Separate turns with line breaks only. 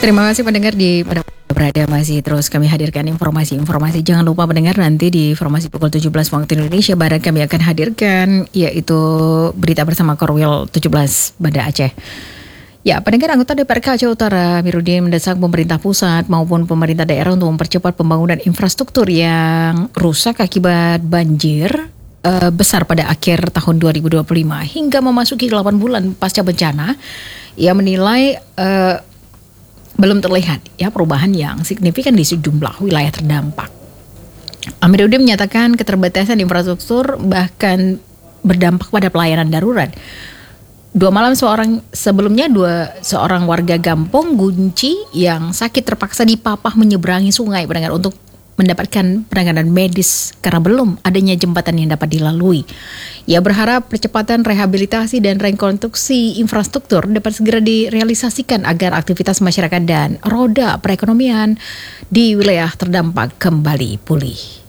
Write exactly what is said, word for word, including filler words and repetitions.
Terima kasih pendengar di pada berada masih terus kami hadirkan informasi-informasi. Jangan lupa pendengar nanti di informasi pukul tujuh belas waktu Indonesia Barat kami akan hadirkan yaitu berita bersama Korwil tujuh belas Banda Aceh. Ya, pendengar anggota D P R K Aceh Utara Amiruddin mendesak pemerintah pusat maupun pemerintah daerah untuk mempercepat pembangunan infrastruktur yang rusak akibat banjir uh, besar pada akhir tahun dua ribu dua puluh lima hingga memasuki delapan bulan pasca bencana. Ia menilai uh, belum terlihat ya perubahan yang signifikan di sejumlah wilayah terdampak. Amiruddin menyatakan keterbatasan infrastruktur bahkan berdampak pada pelayanan darurat. Dua malam seorang sebelumnya dua seorang warga Gampong Gunci yang sakit terpaksa dipapah menyeberangi sungai pendengar untuk mendapatkan penanganan medis karena belum adanya jembatan yang dapat dilalui. Ia berharap percepatan rehabilitasi dan rekonstruksi infrastruktur dapat segera direalisasikan agar aktivitas masyarakat dan roda perekonomian di wilayah terdampak kembali pulih.